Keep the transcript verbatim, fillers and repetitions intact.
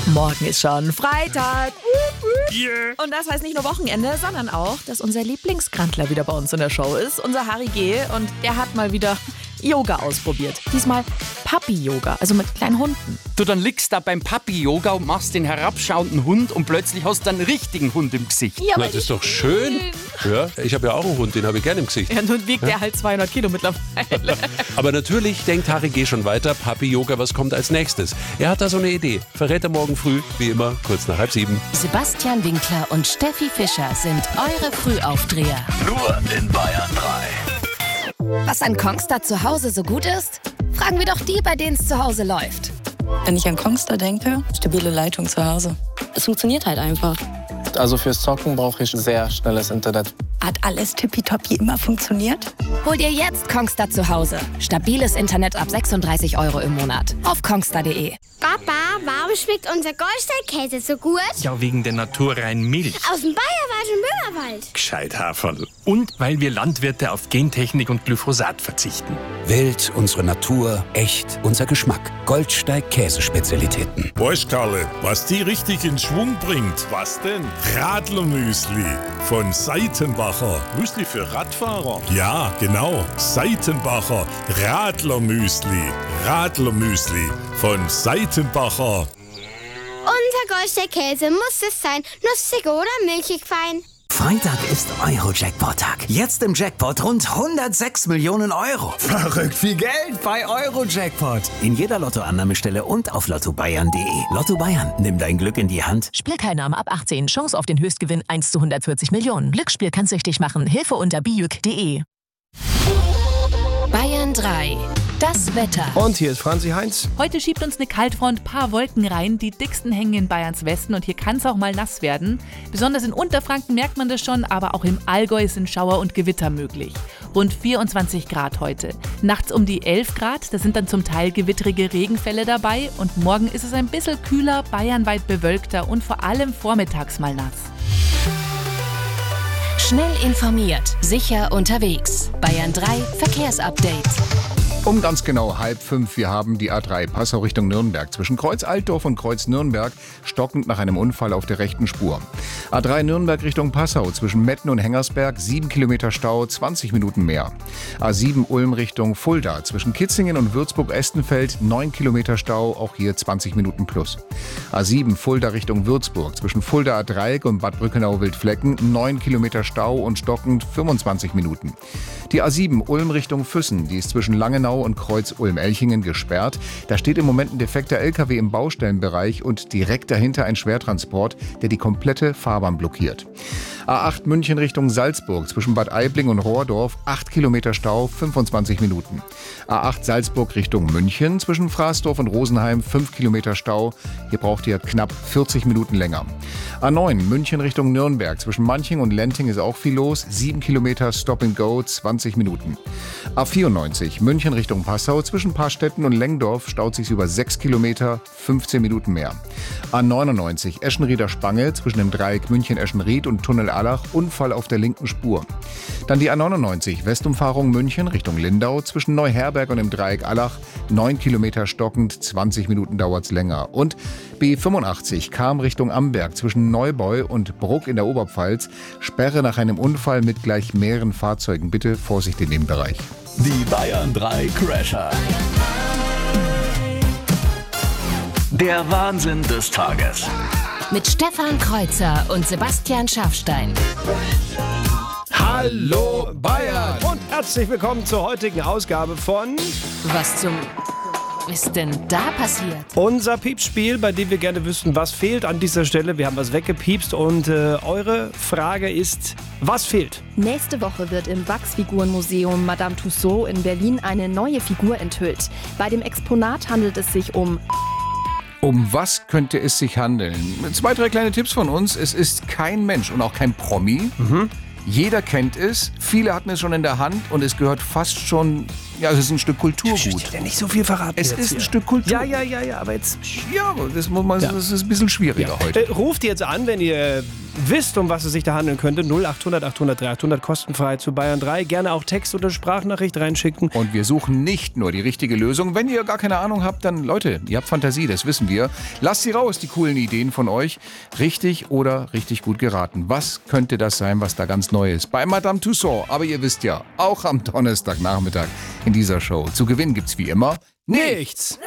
Morgen ist schon Freitag. Yeah. Und das heißt nicht nur Wochenende, sondern auch, dass unser Lieblingskrantler wieder bei uns in der Show ist. Unser Harry G. Und der hat mal wieder Yoga ausprobiert. Diesmal Papi-Yoga, also mit kleinen Hunden. Du, dann liegst da beim Papi-Yoga und machst den herabschauenden Hund und plötzlich hast du einen richtigen Hund im Gesicht. Ja, Na, das ist doch schön. Ja, ich habe ja auch einen Hund, den habe ich gerne im Gesicht. Ja, nun wiegt der halt zweihundert Kilo mittlerweile. Aber natürlich denkt Harry G. schon weiter, Papi-Yoga, was kommt als nächstes? Er hat da so eine Idee. Verrät er morgen früh, wie immer, kurz nach halb sieben. Sebastian Winkler und Steffi Fischer sind eure Frühaufdreher. Nur in Bayern drei. Was an Kongstar zu Hause so gut ist? Fragen wir doch die, bei denen es zu Hause läuft. Wenn ich an Kongstar denke, stabile Leitung zu Hause. Es funktioniert halt einfach. Also fürs Zocken brauche ich sehr schnelles Internet. Hat alles tippitoppi immer funktioniert? Hol dir jetzt Kongstar zu Hause. Stabiles Internet ab sechsunddreißig Euro im Monat. Auf kongstar punkt de. Papa, warum schmeckt unser Goldstein-Käse so gut? Ja, wegen der naturreinen Milch. Aus dem Bayerischen Böhmerwald. Gescheit Haferl. Und weil wir Landwirte auf Gentechnik und Glyphosat verzichten. Wild, unsere Natur, echt, unser Geschmack. Goldsteig Käsespezialitäten. Weißt Karle, was die richtig in Schwung bringt? Was denn? Radlermüsli von Seitenbacher. Müsli für Radfahrer? Ja, genau. Seitenbacher Radlermüsli. Radlermüsli von Seitenbacher. Unser Goldstein-Käse muss es sein. Nussig oder milchig fein. Freitag ist Euro-Jackpot-Tag. Jetzt im Jackpot rund hundertsechs Millionen Euro. Verrückt viel Geld bei Euro-Jackpot. In jeder Lottoannahmestelle und auf lotto bayern punkt de. Lotto Bayern, nimm dein Glück in die Hand. Spielteilnahme ab achtzehn. Chance auf den Höchstgewinn eins zu hundertvierzig Millionen. Glücksspiel kann süchtig machen. Hilfe unter bijuk punkt de. Bayern drei. Das Wetter. Und hier ist Franzi Heinz. Heute schiebt uns eine Kaltfront ein paar Wolken rein. Die dicksten hängen in Bayerns Westen und hier kann es auch mal nass werden. Besonders in Unterfranken merkt man das schon, aber auch im Allgäu sind Schauer und Gewitter möglich. Rund vierundzwanzig Grad heute. Nachts um die elf Grad, da sind dann zum Teil gewittrige Regenfälle dabei. Und morgen ist es ein bisschen kühler, bayernweit bewölkter und vor allem vormittags mal nass. Schnell informiert, sicher unterwegs. Bayern drei Verkehrsupdate. Um ganz genau halb fünf, wir haben die A drei Passau Richtung Nürnberg. Zwischen Kreuz Altdorf und Kreuz Nürnberg stockend nach einem Unfall auf der rechten Spur. A drei Nürnberg Richtung Passau zwischen Metten und Hengersberg, sieben Kilometer Stau, zwanzig Minuten mehr. A sieben Ulm Richtung Fulda zwischen Kitzingen und Würzburg-Estenfeld, neun Kilometer Stau, auch hier zwanzig Minuten plus. A sieben Fulda Richtung Würzburg zwischen Fulda A-Dreieck und Bad Brückenau-Wildflecken, neun Kilometer Stau und stockend fünfundzwanzig Minuten. Die A sieben Ulm Richtung Füssen, die ist zwischen Langenau und Kreuz Ulm-Elchingen gesperrt. Da steht im Moment ein defekter L K W im Baustellenbereich und direkt dahinter ein Schwertransport, der die komplette Fahrbahn blockiert. A acht München Richtung Salzburg zwischen Bad Aibling und Rohrdorf, acht Kilometer Stau, fünfundzwanzig Minuten. A acht Salzburg Richtung München zwischen Fraßdorf und Rosenheim, fünf Kilometer Stau. Hier braucht ihr knapp vierzig Minuten länger. A neun München Richtung Nürnberg zwischen Manching und Lenting ist auch viel los, sieben Kilometer Stop and Go, zwanzig Minuten. A vierundneunzig München Richtung Passau zwischen Paarstetten und Lengdorf staut sich über sechs Kilometer, fünfzehn Minuten mehr. A neunundneunzig Eschenrieder Spange zwischen dem Dreieck München-Eschenried und Tunnel Allach, Unfall auf der linken Spur. Dann die A neunundneunzig Westumfahrung München Richtung Lindau zwischen Neuherberg und dem Dreieck Allach, neun Kilometer stockend, zwanzig Minuten dauert's länger. Und B fünfundachtzig Cham Richtung Amberg zwischen Neubeu und Bruck in der Oberpfalz, Sperre nach einem Unfall mit gleich mehreren Fahrzeugen. Bitte Vorsicht in dem Bereich. Die Bayern drei Crasher. Der Wahnsinn des Tages. Mit Stefan Kreuzer und Sebastian Schafstein. Hallo Bayern und herzlich willkommen zur heutigen Ausgabe von Was zum ist denn da passiert? Unser Piepsspiel, bei dem wir gerne wüssten, was fehlt an dieser Stelle. Wir haben was weggepiepst und äh, eure Frage ist, was fehlt? Nächste Woche wird im Wachsfigurenmuseum Madame Tussauds in Berlin eine neue Figur enthüllt. Bei dem Exponat handelt es sich um... Um was könnte es sich handeln? Zwei, drei kleine Tipps von uns. Es ist kein Mensch und auch kein Promi. Mhm. Jeder kennt es, viele hatten es schon in der Hand und es gehört fast schon, ja, es ist ein Stück Kulturgut. Ich will nicht so viel verraten. Es jetzt ist hier. ein Stück Kultur. Ja, ja, ja, ja, aber jetzt... Ja, das, muss man, Ja. das ist ein bisschen schwieriger Ja. heute. Äh, ruft jetzt an, wenn ihr wisst, um was es sich da handeln könnte, null achthundert achthundert dreihundert kostenfrei zu Bayern drei. Gerne auch Text- oder Sprachnachricht reinschicken. Und wir suchen nicht nur die richtige Lösung. Wenn ihr gar keine Ahnung habt, dann Leute, ihr habt Fantasie, das wissen wir. Lasst sie raus, die coolen Ideen von euch. Richtig oder richtig gut geraten. Was könnte das sein, was da ganz neu ist? Bei Madame Tussauds. Aber ihr wisst ja, auch am Donnerstagnachmittag in dieser Show. Zu gewinnen gibt's wie immer nichts.